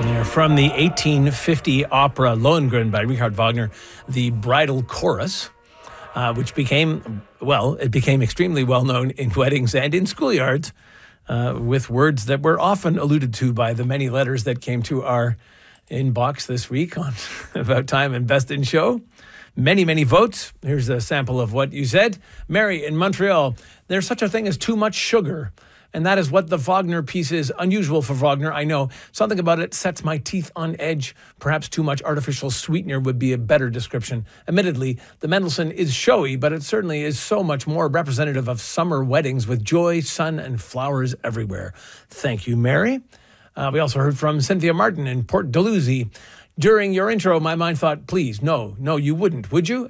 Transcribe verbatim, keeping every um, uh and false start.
They're from the eighteen fifty opera Lohengrin by Richard Wagner, the bridal chorus, uh, which became, well, it became extremely well known in weddings and in schoolyards, uh, with words that were often alluded to by the many letters that came to our inbox this week on About Time and Best in Show. Many, many votes. Here's a sample of what you said. Mary in Montreal, there's such a thing as too much sugar. And that is what the Wagner piece is. Unusual for Wagner, I know. Something about it sets my teeth on edge. Perhaps too much artificial sweetener would be a better description. Admittedly, the Mendelssohn is showy, but it certainly is so much more representative of summer weddings with joy, sun, and flowers everywhere. Thank you, Mary. Uh, we also heard from Cynthia Martin in Port Dalhousie. During your intro, my mind thought, please, no, no, you wouldn't, would you?